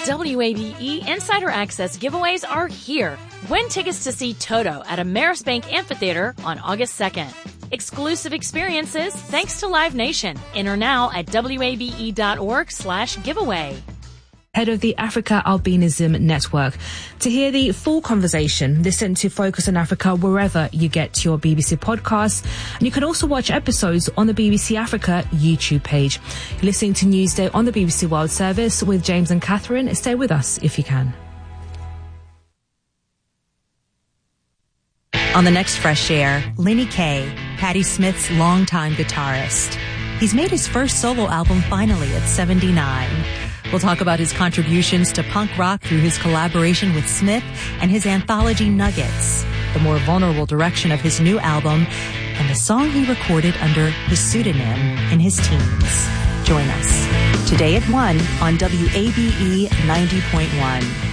WABE Insider Access giveaways are here. Win tickets to see Toto at Amerisbank Amphitheater on August 2nd. Exclusive experiences thanks to Live Nation. Enter now at wabe.org/giveaway. Head of the Africa Albinism Network. To hear the full conversation, listen to Focus on Africa wherever you get your BBC podcasts. And you can also watch episodes on the BBC Africa YouTube page. You're listening to Newsday on the BBC World Service with James and Catherine. Stay with us if you can. On the next Fresh Air, Lenny Kaye, Patti Smith's longtime guitarist. He's made his first solo album finally at 79. We'll talk about his contributions to punk rock through his collaboration with Smith and his anthology Nuggets, the more vulnerable direction of his new album, and the song he recorded under his pseudonym in his teens. Join us today at 1 on WABE 90.1.